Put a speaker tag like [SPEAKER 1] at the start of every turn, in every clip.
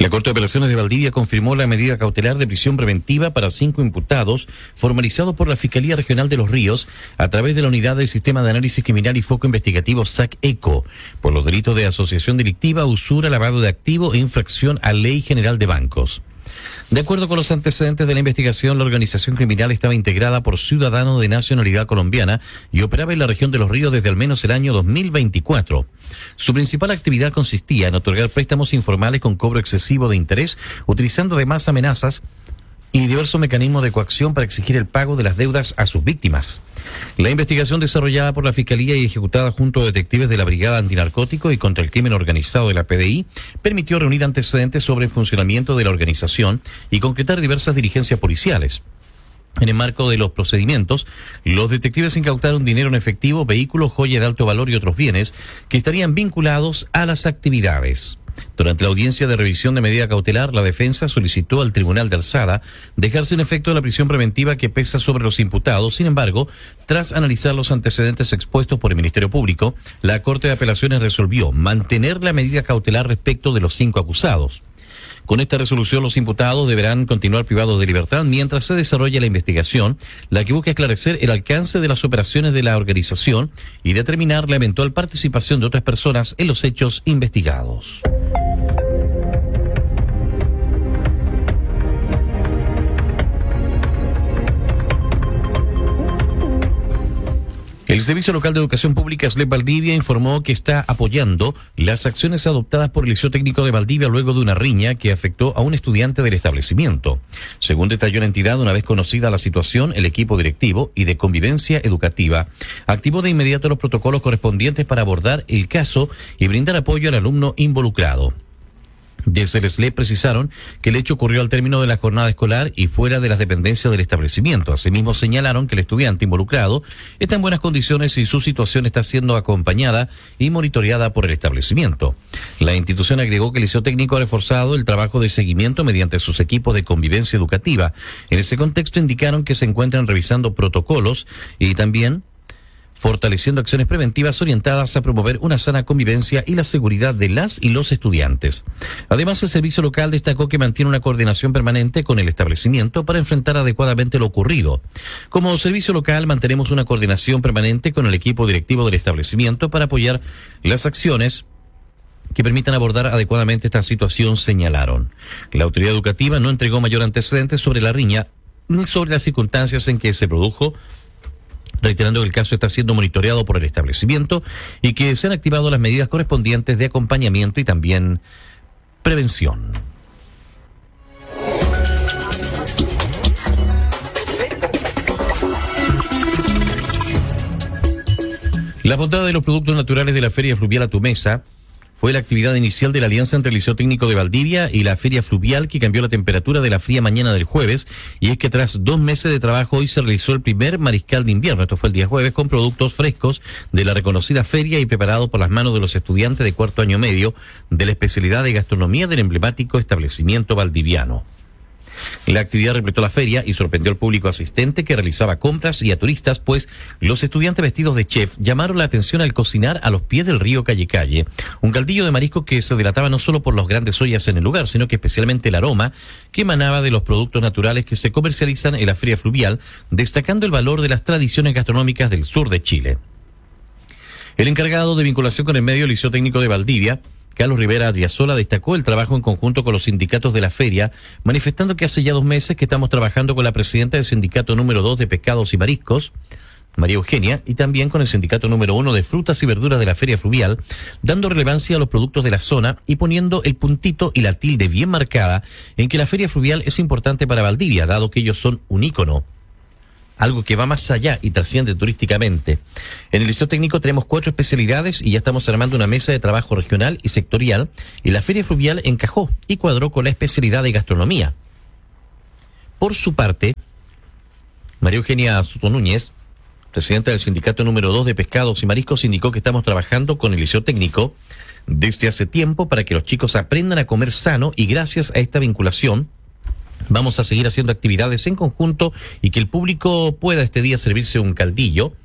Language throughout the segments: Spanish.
[SPEAKER 1] La Corte de Apelaciones de Valdivia confirmó la medida cautelar de prisión preventiva para 5 imputados formalizados por la Fiscalía Regional de Los Ríos a través de la Unidad del Sistema de Análisis Criminal y Foco Investigativo SAC-ECO por los delitos de asociación delictiva, usura, lavado de activo e infracción a Ley General de Bancos. De acuerdo con los antecedentes de la investigación, la organización criminal estaba integrada por ciudadanos de nacionalidad colombiana y operaba en la región de Los Ríos desde al menos el año 2024. Su principal actividad consistía en otorgar préstamos informales con cobro excesivo de interés, utilizando además amenazas y diversos mecanismos de coacción para exigir el pago de las deudas a sus víctimas. La investigación desarrollada por la Fiscalía y ejecutada junto a detectives de la Brigada Antinarcótico y contra el Crimen Organizado de la PDI permitió reunir antecedentes sobre el funcionamiento de la organización y concretar diversas diligencias policiales. En el marco de los procedimientos, los detectives incautaron dinero en efectivo, vehículos, joya de alto valor y otros bienes que estarían vinculados a las actividades. Durante la audiencia de revisión de medida cautelar, la defensa solicitó al Tribunal de Alzada dejar sin efecto la prisión preventiva que pesa sobre los imputados. Sin embargo, tras analizar los antecedentes expuestos por el Ministerio Público, la Corte de Apelaciones resolvió mantener la medida cautelar respecto de los 5 acusados. Con esta resolución, los imputados deberán continuar privados de libertad mientras se desarrolla la investigación, la que busca esclarecer el alcance de las operaciones de la organización y determinar la eventual participación de otras personas en los hechos investigados. El Servicio Local de Educación Pública SLEP Valdivia informó que está apoyando las acciones adoptadas por el Liceo Técnico de Valdivia luego de una riña que afectó a un estudiante del establecimiento. Según detalló la entidad, una vez conocida la situación, el equipo directivo y de convivencia educativa activó de inmediato los protocolos correspondientes para abordar el caso y brindar apoyo al alumno involucrado. Desde el SLEP precisaron que el hecho ocurrió al término de la jornada escolar y fuera de las dependencias del establecimiento. Asimismo, señalaron que el estudiante involucrado está en buenas condiciones y su situación está siendo acompañada y monitoreada por el establecimiento. La institución agregó que el Liceo Técnico ha reforzado el trabajo de seguimiento mediante sus equipos de convivencia educativa. En ese contexto indicaron que se encuentran revisando protocolos y también fortaleciendo acciones preventivas orientadas a promover una sana convivencia y la seguridad de las y los estudiantes. Además, el servicio local destacó que mantiene una coordinación permanente con el establecimiento para enfrentar adecuadamente lo ocurrido. Como servicio local, mantenemos una coordinación permanente con el equipo directivo del establecimiento para apoyar las acciones que permitan abordar adecuadamente esta situación, señalaron. La autoridad educativa no entregó mayor antecedente sobre la riña ni sobre las circunstancias en que se produjo, reiterando que el caso está siendo monitoreado por el establecimiento y que se han activado las medidas correspondientes de acompañamiento y también prevención. La bondad de los productos naturales de la Feria Fluvial a tu Mesa fue la actividad inicial de la alianza entre el Liceo Técnico de Valdivia y la Feria Fluvial, que cambió la temperatura de la fría mañana del jueves, y es que tras 2 meses de trabajo hoy se realizó el primer mariscal de invierno. Esto fue el día jueves, con productos frescos de la reconocida feria y preparado por las manos de los estudiantes de cuarto año medio de la especialidad de gastronomía del emblemático establecimiento valdiviano. La actividad repletó la feria y sorprendió al público asistente que realizaba compras y a turistas, pues los estudiantes vestidos de chef llamaron la atención al cocinar a los pies del río Calle Calle, un caldillo de marisco que se delataba no solo por las grandes ollas en el lugar, sino que especialmente el aroma que emanaba de los productos naturales que se comercializan en la feria fluvial, destacando el valor de las tradiciones gastronómicas del sur de Chile. El encargado de vinculación con el medio Liceo Técnico de Valdivia, Carlos Rivera Adriasola, destacó el trabajo en conjunto con los sindicatos de la feria, manifestando que hace ya 2 meses que estamos trabajando con la presidenta del sindicato número 2 de pescados y mariscos, María Eugenia, y también con el sindicato número 1 de frutas y verduras de la feria fluvial, dando relevancia a los productos de la zona y poniendo el puntito y la tilde bien marcada en que la feria fluvial es importante para Valdivia, dado que ellos son un ícono, algo que va más allá y trasciende turísticamente. En el Liceo Técnico tenemos 4 especialidades y ya estamos armando una mesa de trabajo regional y sectorial, y la Feria Fluvial encajó y cuadró con la especialidad de gastronomía. Por su parte, María Eugenia Soto Núñez, presidenta del sindicato número 2 de pescados y mariscos, indicó que estamos trabajando con el Liceo Técnico desde hace tiempo para que los chicos aprendan a comer sano, y gracias a esta vinculación vamos a seguir haciendo actividades en conjunto y que el público pueda este día servirse un caldillo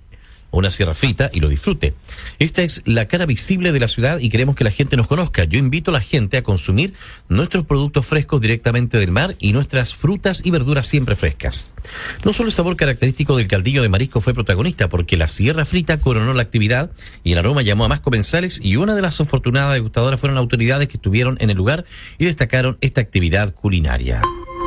[SPEAKER 1] o una sierra frita y lo disfrute. Esta es la cara visible de la ciudad y queremos que la gente nos conozca. Yo invito a la gente a consumir nuestros productos frescos directamente del mar y nuestras frutas y verduras siempre frescas. No solo el sabor característico del caldillo de marisco fue protagonista, porque la sierra frita coronó la actividad y el aroma llamó a más comensales, y una de las afortunadas degustadoras fueron autoridades que estuvieron en el lugar y destacaron esta actividad culinaria.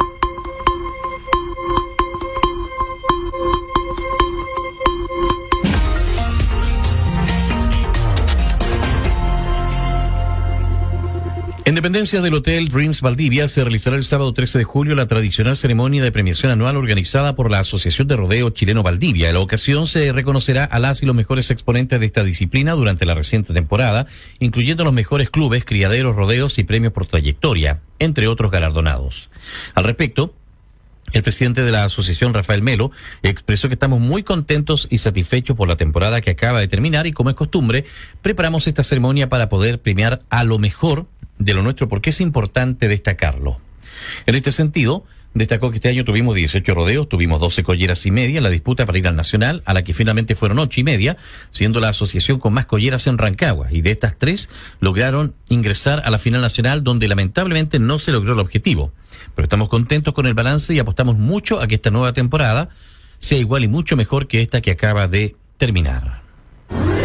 [SPEAKER 1] En dependencia del Hotel Dreams Valdivia se realizará el sábado 13 de julio la tradicional ceremonia de premiación anual organizada por la Asociación de Rodeo Chileno Valdivia. En la ocasión se reconocerá a las y los mejores exponentes de esta disciplina durante la reciente temporada, incluyendo los mejores clubes, criaderos, rodeos y premios por trayectoria, entre otros galardonados. Al respecto, el presidente de la asociación, Rafael Melo, expresó que estamos muy contentos y satisfechos por la temporada que acaba de terminar y, como es costumbre, preparamos esta ceremonia para poder premiar a lo mejor de lo nuestro, porque es importante destacarlo. En este sentido, destacó que este año tuvimos 18 rodeos, tuvimos 12 colleras y media en la disputa para ir al Nacional, a la que finalmente fueron 8 y media, siendo la asociación con más colleras en Rancagua, y de estas 3 lograron ingresar a la final nacional, donde lamentablemente no se logró el objetivo. Pero estamos contentos con el balance y apostamos mucho a que esta nueva temporada sea igual y mucho mejor que esta que acaba de terminar.